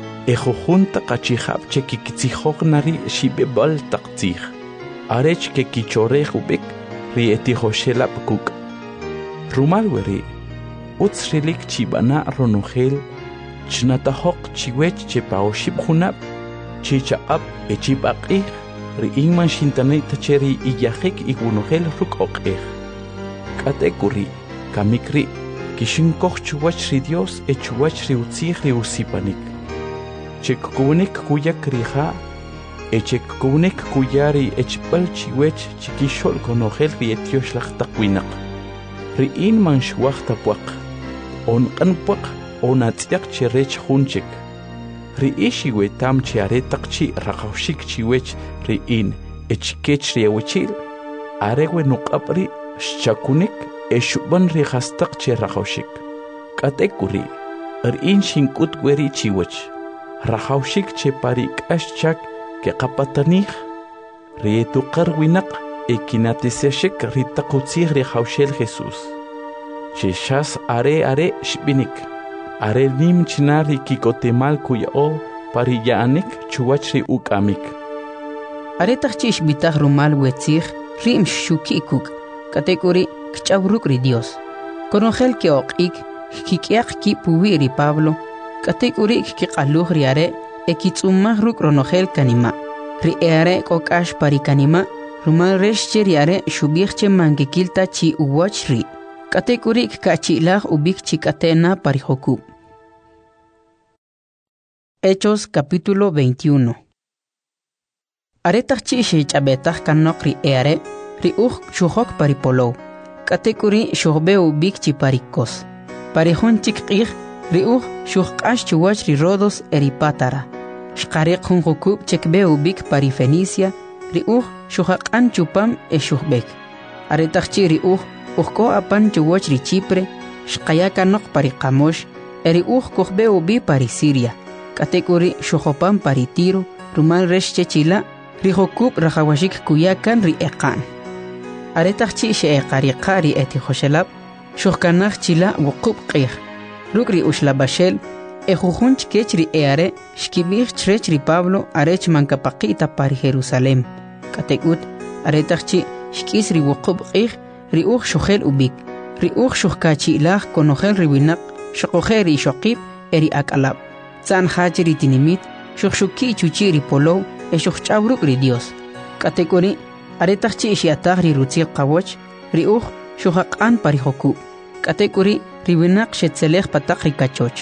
junta kachihab chikitsihognari shibebal taktzih. Arech kekichore hubik ri etihoshelap kuk. Rumal weri, utsrilik chibana ronohel, chnatahok chiwech chepaoshib hunab, chichaab echibaqih, riingman shintanit cheri iyahek igunohel rukokeh. Katekuri, kamikri, kishinkoch chuwach ri Dios echuwach ri utzih ri usipanik. Chekkunik kuyak riha, echekkunik kuyari echbal chiwech chikishol konohel ri etioshlah takwinaq. Riin man shwachta puaq, on qanpuaq, on atziaq cherech hunchik. Riishi wetam chiaretaq chi raqawshik chiwech riin echkech riawichil, arewe nuqapri shakunik eshuban rihastaq che raqawshik. Katekuri, riin shinkut weri chiwech, raqawshik che parik ashchak ke qapatanij, rietuqar winaq, Ekinatiseshek ritakutzih rehaushel Jesús. Cheshas are shbinik. Are nim chinari kikotemal kuyao pariyaanik chuwachri ukamik. Are tachchish bitah rumal wetzih rim shukikuk. Katekuri kchauruk ri Dios. Konogel ke oqik kikiaq ki puwiri Pablo. Katekuri kiqaluh ri are ekitsumah ruk ronogel kanima. Ri are kokash parikanima. Rumal reshcher yare shubihche mangekilta chi uwachri. Katekurik kachilah ubik chikatena parijoku. Hechos capítulo 21. Aretach chi shechabetach kanokri eare, riuch shuhok paripolo. Katekuri shuhbe ubik chi parikos. Parihon chikir, riuch shuhkash chuwachri rodos eripatara. Shkarek hunjokub chekbe ubik parifenicia. Riuch shuhaqan chupam eshuhbek. Aretachchi riuch uhko apan chuwach ri Chipre, shqayaka nok pari Qamosh, riuch kuhbe ubi pari Siria. Katekuri shuhopam pari Tiro, rumal reshche chila, rihokub rahawashik kuyakan ri eqan. Aretachchi sheeqariqa ri etihoshelab, shuhkanach chila wukub qih. Ruk ri ushlabashel, ejujunch kech ri eare, shkibich chrech ri Pablo arech mankapaqita pari Jerusalem. Katekut, aretachchi, shkis ri wukub qih, riuch shuhel ubik, riuch shuhkachi ilah konohel riwinak, shukoher ri shokib, eri akalab. Zan hachi ri tinimit, shukshuki chuchi ri polo, shuhchabruk ri Dios. Katekuri, aretachchi shiatag ri rutzir qawoch, riuch shuhaqan parihoku. Katekuri, riwinak shetzelech patak ri kachoch.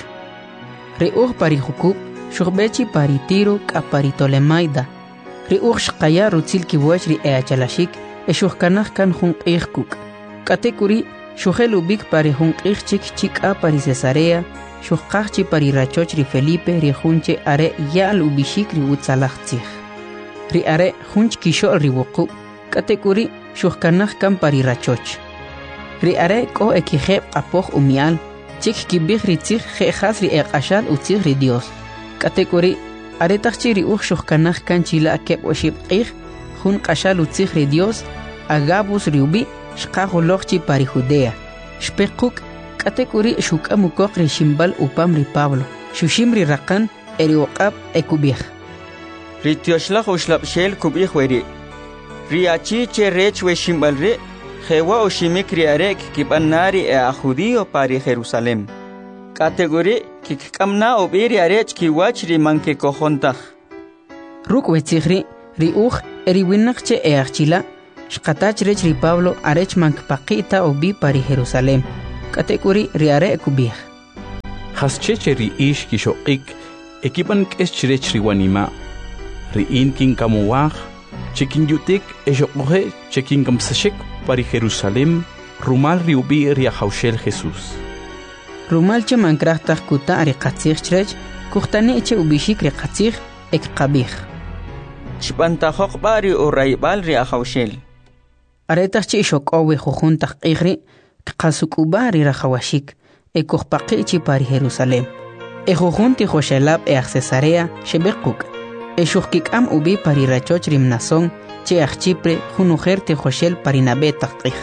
Riuch parihukub, shuhbechi paritiro ka paritolemaida. Riuch shqaya rutzil kiwach ri eachalashik, shuhkanach kan junqihkuk. Katekuri, shuhel ubik pari junqihchik chika pari Cesarea, shuhqachchi pari rachoch ri Felipe ri junche are yal ubishik ri utzalachtzich. Ri are junch kishol ri wukub, katekuri shuhkanach kan pari rachoch. Ri are ko ekijeb apoch umial, chik kibich ri tzich jejas ri eqashal utzich ri Dios. Katekuri, aretachchi ri uch shuhkanach kan chila akeb oshib qih, jun qashal utzich ri Dios, agabus ri ubi, shqahulochchi pari Judea. Shpekuk, katekuri shukamukok ri shimbal upam ri Pablo, shushim ri raqan eri waqab ekubich. Ri tioshlach ushlab shel kubich weri. Ri achi che rech we shimbal ri, jewa oshimik ri arek kibanari a judío pari Jerusalem. Kategori kikkamna obiri arech kiwach ri manke kojontach. Ruk wetzihri, ri uch eri winnakche e achila, Shqatach rech ri Pablo arech mankpaqita obi pari Jerusalem. Katekuri ri are kubih. Hascheche ri ish kishoqik ekipan k'esh rech ri wanima. Ri inkin kamuwaj chekin yutik eshoqoje chekin kamsashek pari Jerusalem rumal ri ubi ri haushel Jesús. Rumal che mankrachtaj kuta ri qatzig chrech kuhtani che ubishik ri qatzig ek qabih. Chpantajoq bari o raibal ri haushel. Aretaj che shoqowe jujuntaj qigri qasukubari rajawashik ekujpaqi chi pari Jerusalem. Ejujunti joshelab Cesarea shebequk. Eshujkikam ubi pari rachoch rimnason che achchipre junujerte joshel pari nabetaj qig.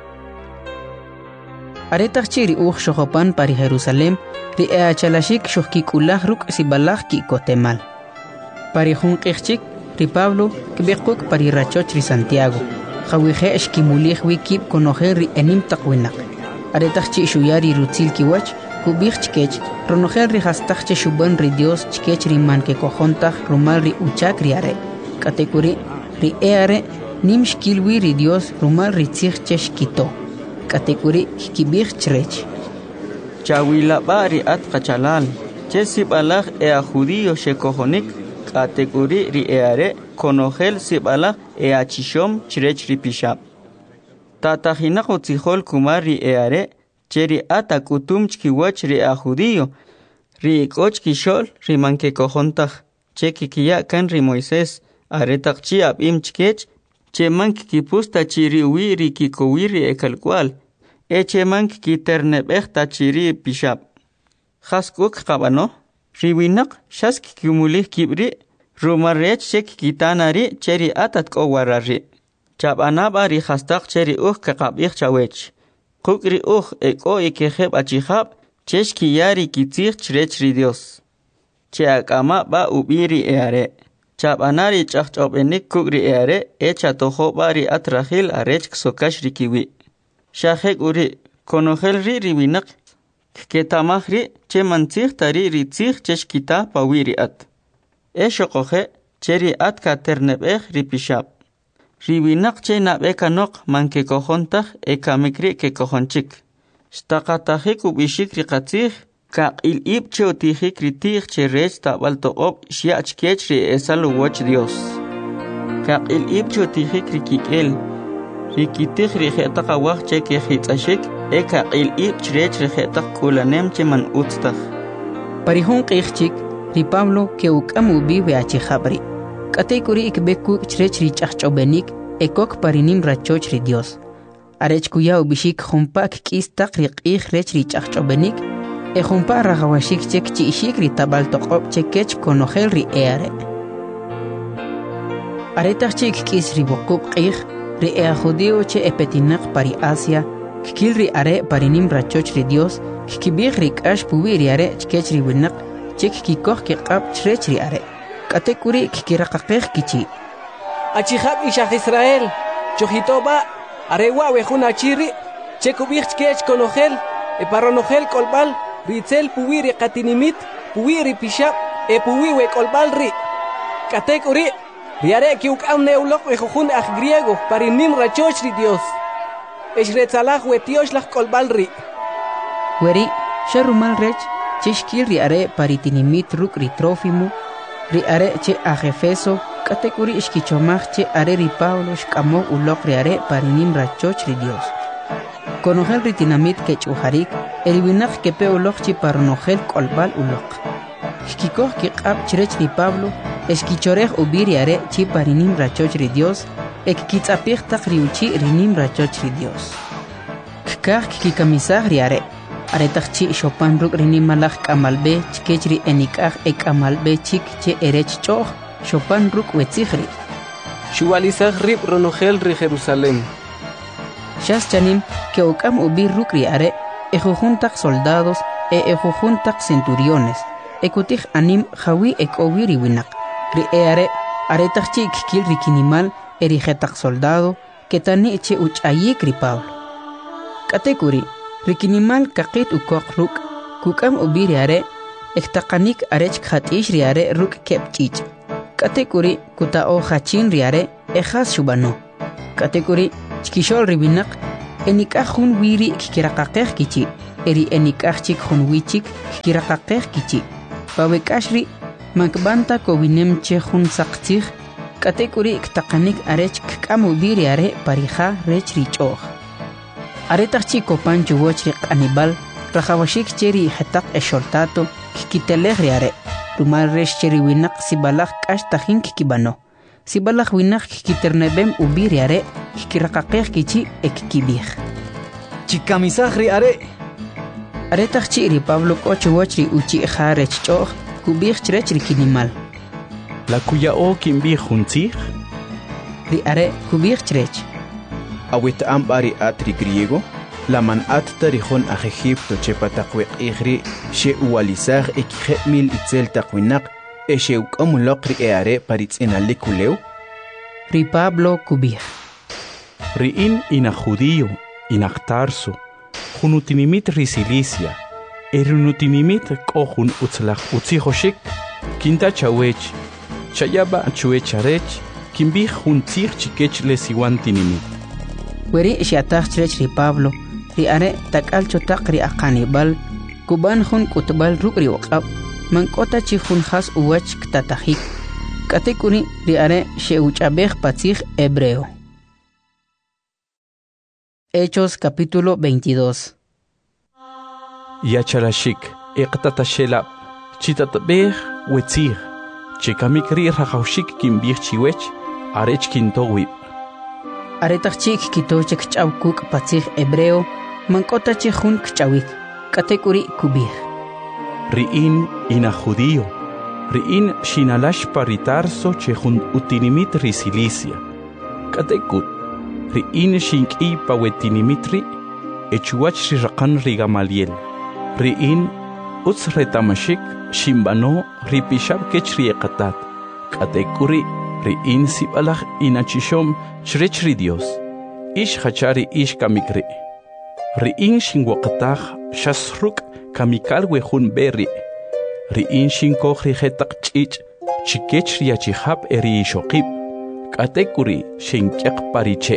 Aretaj che ri uj shojopan pari Jerusalem ri eachalashik shujkikulaj ruk sibalaj ki kotemal. Pari junqijchik ri Pablo kbequk pari rachoch ri Santiago. Khawije eshkimulih wikib konojer ri enim taqwinak. Aretaj chi shuyari rutzil kiwach kubich chkech ronojer ri hastach che shuban ri Dios chkech ri man ke kojontaj rumal ri uchak ri are. Katekuri ri eare nim shkilwi ri Dios rumal ri tzig cheshkito. Katekuri kibich chrech. Chawila bari at qachalal che sibalaj a judío shekojonik katekuri ri eare konojel sibalaj achishom chrech ri pishab. Tatajinaq utzijol kumar ri eare cheri ata kutum chkiwach ri a judío ri ik'och kixol ri manke kojontaj che kikiya kan ri Moisés aretaq chi ab'im chkech che mank kipusta chiri wi ri kikowi ri ekalkwal che mank kiterneb'ej ta chiri pishab. Jaskuk qabano ri winaq shas kikimulij kibri rumarech che kitanari cheri atat k'owarari. Chabanaba ri hastaq cheri uj kaqab'ij chawech. Qukri uj eko ikejeb achijab cheshki yari kitzig chrech ri Dios. Che akama ba ubiri eare. Chabanari chaqch'ob'enik kukri eare chatojo bari atrajil arech ksokash ri kiwi. Shajek uri konojel ri winaq ketamaj ri che mantzig tari ri tzig cheshkita pawiri at. Shoqoje cheri at katerneb'ej ri pishab. Riwinaq che nab'eka noq manke kojontaj ekamikri ke kojonchik. Shtaqatajik ubishik ri qatzig kaq'il'ib che utijik ri tij che rech tab'al toqob xya'ch kech ri esal uwach Dios. Kaq'il'ib che utijik ri kik'el ri kitij ri je'taq awaj che kejitz'axik kaq'il'ib chrech ri je'taq k'ulanem che man utztaj. Parihun q'ijchik ri Pablo ke uk'am ubi we'achijabri. Katekuri ikbekuk chrech ri ch'ajch'obenik ekok parinim rachoch ri Dios. Arech kuya ubishik jumpak k'istaq ri q'ij rech ri ch'ajch'obenik jumpa rajawashik chek chi'ishik ri tabal toqob chekech konojel ri eare. Aretaj chik k'is ri boqub q'ij ri judío che epetinaq pari Asia kikil ri are parinim rachoch ri Dios kikibij ri k'ax puwi ri are chkech ri winaq chek kikoj kiq'ab chrech ri are. Katekuri kikiraqaqej kichi. Achijab ishaj Israel, chojitoba, arewa wejun achiri, chekubij chkech konojel, paronojel kolbal, ritzel puwiri qatinimit, puwiri pishab, puwiwe kolbal ri. Katekuri, riare kiukam neulok wejujun aj griego, parinim rachoch ri Dios. Eshretzalaj wetiosh kolbal ri. Weri, sharumal rech, cheshkil riare paritinimit ruk ri Trófimo, ri are che a Efeso katekuri ishkichomaj che are ri Pablo shkamo ulok ri are parinim rachoch ri Dios. Konojel ri tinamit ke chujarik eriwinaq ke pe ulok chi paronojel kolbal ulok. Shkikoj ki q'ab chrech ri Pablo eshkichorej ubi ri are chi parinim rachoch ri Dios kitz'apij taq ri uchi rinim rachoch ri Dios. Kikaj kikamisaj ri are aretaj chi shopan ruk rinim malaj k'amalbe chkech ri enikaj ek'amalbe chik che erech ch'oj shopan ruk wetzij ri. Shuwalizaj rib ronojel ri Jerusalem. Shas chanim ke uk'am ubi ruk ri are ejujuntaj soldados ejujuntaj centuriones ekutij anim jawi ek'owi ri winaq ri are aretaj chi kikil ri kinimal eri jetaj soldado ketani che uch'ayik ri Pablo. Katekuri Rikinimal kakit ukok ruk kukam ubi ri are ektaqanik arech khat'ish ri are ruk kepch'ich. Katekuri kuta'o hachin ri are ejas shubano. Katekuri chkishol ribinak enikahun wiri kikirakakeh kichi. Eri enikachik hun wichik kikirakakeh kichi. Pawekashri makbanta kowinem che hun sakchih. Katekuri ktakanik arech kkamu biri are parija rech richoh. Aretach chico pancho wochrik anibal. Rajawashik cheri hatak esholtato kikiteleh riare. Rumal resh cheri winak sibalak ashtahin kikibano. Sibalak winak kikiternebem ubiriare kikirakakeh kichi ekikibih. Chikamisah riare. Aretach chiri Pablo kocho wochri uchi jarech choh kubih chrech rikinimal. La kuya o kimbih huntzih? Riare kubih chrech. Awit ambari atri griego. Laman at tarihon a Egipto chepatakwek igri she ualizar ekijemil itzel takwinak she ukamulokri eare paritz enalikuleu. Ri Pablo kubih. Riin ina judío, ina Tarso, junutinimit risilicia, erunutinimit kohun utzlach utzihoshik, kinta chawech, chayaba chuecharech, kimbih juntzich chikech lesiwantinimit. Weri shiatach chrech ri Pablo. Riare takal chotak ri akanibal kuban hun kutbal rukri waqab mankota chi hun khas uwach ktatahik katekuri riare sheuchabej patzig hebreo. Hechos capítulo 22. Yachalashik iqtatashela chitatbej wetzig chikamikri rajawshik kimbih chiwech arech kintowib. Aretach chik kitochek chawkuk patzig hebreo mankota chi hun kchawik katekuri kubih. Riin ina judío, riin shinalash paritarso che hun utinimit risilicia. Katekut, riin shinki pawetinimitri, echuach rirakan rigamaliel. Riin utz retamashik shimbano ripishab kech riekatat. Katekuri, riin sibalach inachishom chrechri Dios. Ish hachari ish kamikri. Riin shinwakataj shasruk kamikal wehun berri. Riin shinkoj rijetak chich chikech riachihab eri ishokib. Katekuri shinkyak pariche.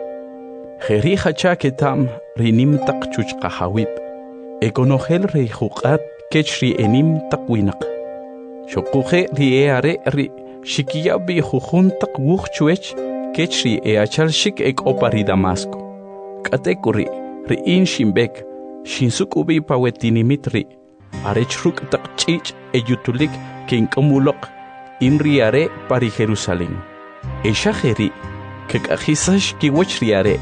Jeri hacha ketam rinim tak chuchkahawib. Ekonogel rijukat kech ri enim takwinak. Shokuje rieare ri shikiyabi jujun tak wuchchuech kech ri eachal shik ek opari Damasco. Katekuri riin shimbek shinsukubi pawetinimitri arechruk takchich eyutulik kinkomulok inriare pari Jerusalén eshajeri kekajisash kiwachriare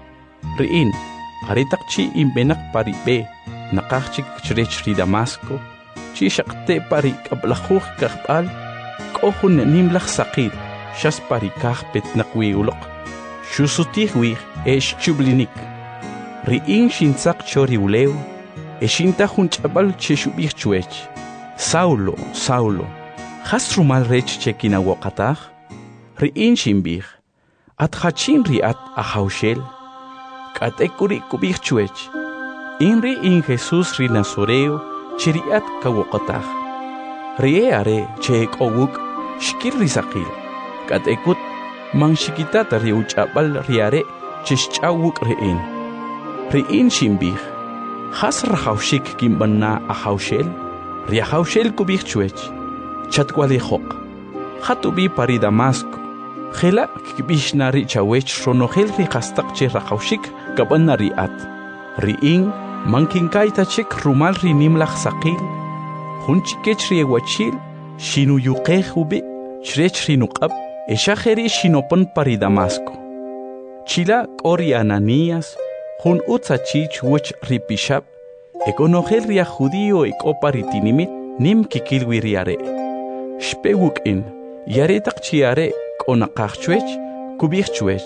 riin aretakchi imbenak pari be nakachik chrechri Damasco chishakte pari kablajuj kahbal kohun nimlaj saqir shas pari kahpet nakwiulok shusutihwi esh chublinik Riin shintzak chori uleu, eshinta hunchabal cheshubich chuech. Saulo, Saulo, hasrumal rech chekina wakatach. Riin shimbich, at hachin riat ahaushel. Katekuri kubich chuech. Inri in Jesus ri Nazoreo, chiriat kawakatach. Rieare chek owuk, shkir risakil. Katekut, mang shikitata riuchabal riare, cheshchawuk riin. Riin shimbich, has rajawshik kimbanna ahaushel, riahaushel kubich chuech, chatwalihok, hatubi pari Damasco, Jela kibishna ri chawech ronogel ri kastak che rajawshik kabanna riat, riin mankinkaita chik rumal ri nimlach sakil, hunchikech ri ewachil, shinu yuqej ubi, chrech ri nuqab, eshajeri shinopon pari Damasco. Chila kori Ananías, Hun utzachich wuch ripishab, ekonogel ria judío ekoparitinimit nim kikilwi riare. Shpewuk in, yaretak chiare konakachchuech, kubihchuech.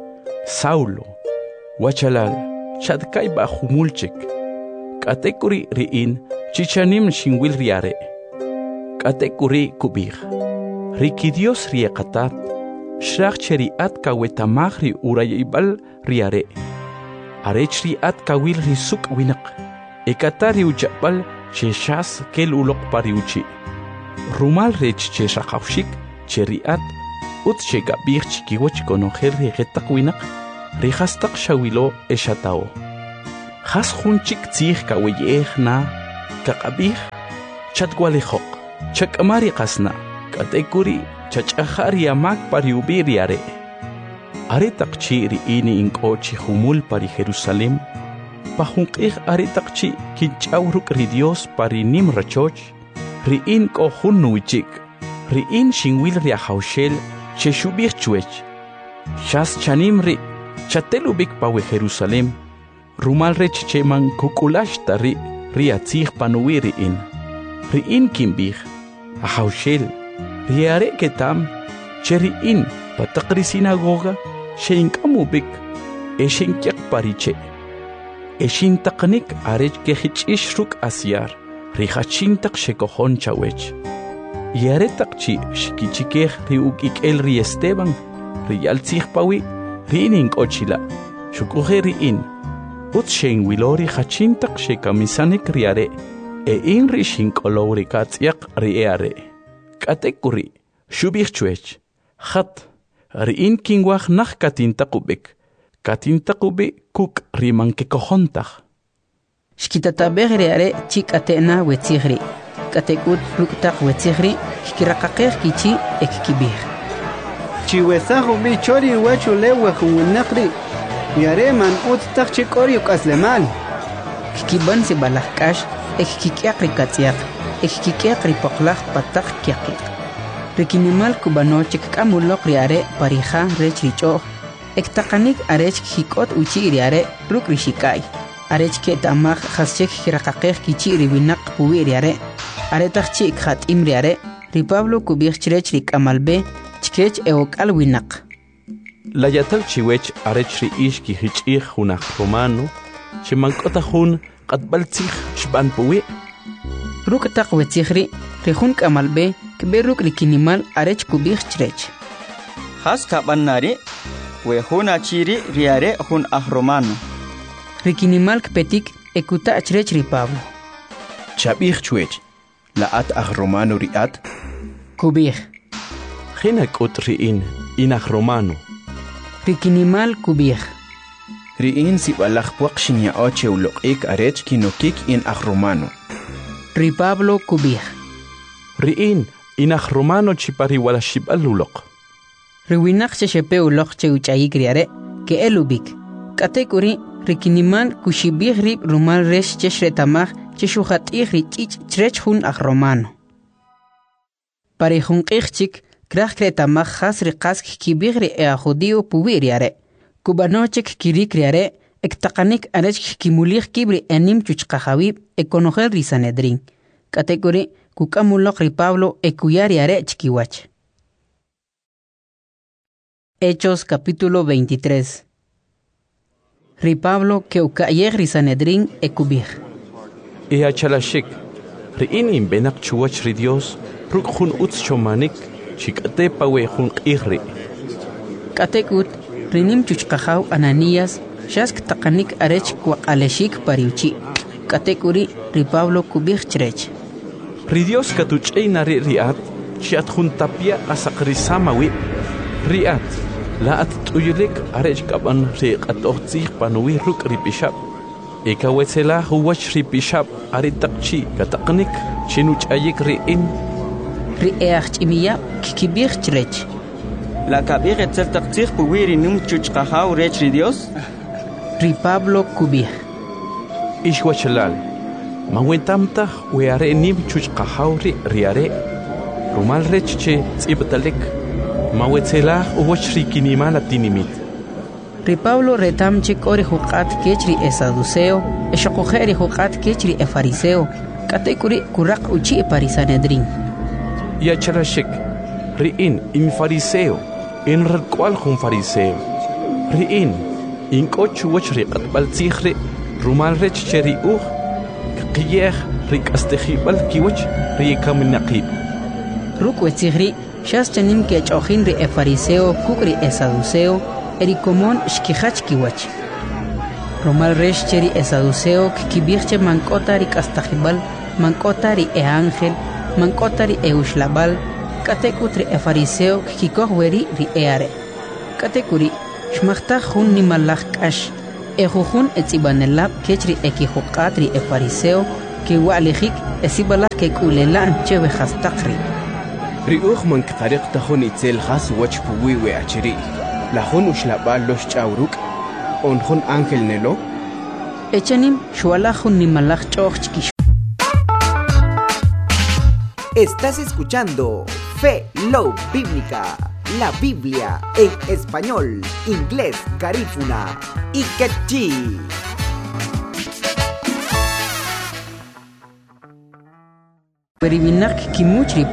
Saulo, wachalal, chadkai ba humulchek. Katekuri riin, chichanim shinwil riare. Katekuri kubih. Rikidios riekatat, shrach cheriat kawetamagri urayibal riare. Arechri at kawil risuk winak. Ekatari uchapal che ulok pariuchi. Rumal rech che shakawshik cheriat utsheka birch kiwach konohel rigetaq winaq rihastaq shawilo eshatao has junchik tzih kaweyehna kaqabih chatwalijoq chakamari qasna katekuri chachahari amak pariubiri are taqchi ini inkochi humul pari Jerusalem pajunqih are taqchi kinchawruk ri Dios pari nim rachoch ri in ko hunnuichik ri in shinwil ri haushel cheshubih chuech shas chanim ri chatelubik pawe Jerusalem rumal rech cheman kukulash tari ri atzih panuwiri ri in kimbih a haushel ri are ketam cheri in pataqri sinagoga sheinkamubik eshinkyak pariche eshintaqnik arech kehichish ruk asyar rihachintaq shekohon chawech yaretaqchi shkichikej ri ukikel ri Esteban ri yaltzih pawi ri ininkochila shukuje ri in utshen wilori hachintaq shekamisanik ri are in ri shinkolori katzyak ri are katekuri shubih chuech khat ri in kingwaj nah katintaqubik kuk rimanke kohontaq shkitatabej ri are chikatena wetzihri katekut ruktaq wetzihri kiraqaqej kichi ekkibij chiwesajo bi chori wachu lewe junaqri yare man uttaq chikori ukaslemal kiban si balahkash ekkikyaq ri katsiaq ekkikyaq ri poqlaj pataq kyaqiq rikinimal kubanochik kamuloq ri are parija rech richo ektaqanik arech hikot uchi ri are ruk rishikay arech ketamaj haschek hiraqaqej kichi ri winaq puwi ri are taqchi khatim ri are ri Pablo kubij chrech ri kamalbe chkech eokal winaq la yatal chiwech arech ri ishki hichih hunaq romano chimankota hun qatbaltzih shban puwi ruk taq wetzihri ri hun kamalbe kberuk ri kinimal arech kubij chrech has kabanari we huna chiri riare hun romano rikinimal kpetik ekuta achrech ri Pablo chabih chuech la at romano riat kubij khina kut riin romano rikinimal kubij riin si balaj puaqshin ya oche uloqik arech kinokik in romano ri Pablo kubij riin romano chipari wala shibaluloq riwinaq cheshepe uloq cheuchayik riare ke elubik katekuri rikinimal kushibij ri rumal resh cheshretamaj cheshuhatij ri chich chrech hun romano pari junqijchik kraj kretamaj has ri qask kibij ri judio puwi riare kubanochik kirik riare ektaqanik arech kimulij kibri enim chuchqajawib ekonojel ri Sanedrin katekuri kukamuloq ri Pablo ekuyar riare chkiwach. Hechos capítulo 23. Ri Pablo que ukayeg ri Sanedrin ekubij. Achalashik ri in benak chuwach ri Dios ruk jun utz chomanik chikate pawe jun qihri. Katekut rinim chuchqajaw Ananías shask taqanik arech kwaqaleshik pariuchi. Katekuri ri Pablo kubij chrech. Ri Dios katuch'ayna ri riat chiat jun tapia asaqrisamawi riat la at tuyulik arech kaban ri qatotzih panuwi ruk ri bishap ekawetsela huwach ri bishap ari taqchi kataqnik chinuch ayik ri in ri eachimiya kikibij chrech la kabij etzel taqtzih puwiri num chuchqajaw rech ri Dios ri Pablo kubij ishwachalal mawentamta we are nim chuchqajaw ri are rumal rech che tzibtalek mawetsela uwachri kinimala tinimit ri Pablo retamchik ori huqat kechri esaduceo eshaqojeri huqat kechri fariseo katekuri kuraq uchi parisanedrin ya charashik ri in fariseo in raqwal jun fariseo ri in kochu wachri qatbal tsikhri rumal rech cheri qiyeh ri kastehibal kiwach ri kaminaqib rukwetsigri shas chanim ke chojin ri fariseo kukri esaduceo erikomon shkihach kiwach romal resh cheri esaduceo kibirche mankota ri kastajibal mankota ri ángel mankota ri ushlabal katekut ri fariseo kikoh weri ri eare katekuri shmachta hun ni malach kash ejujun etzibanelab kechri ekihuqat ri fariseo ki wa'lijik esibala ke kulelan chewe khastaqri riuj man ktariq tahun itzel khas wach puwi we achiri la hun ushlabal los chawruk on hun ángel nelo echanim shwala hun ni malach chochki. Estás escuchando Fe Love Bíblica, la Biblia en español, inglés, garífuna y quechí. Peribinak kimuchri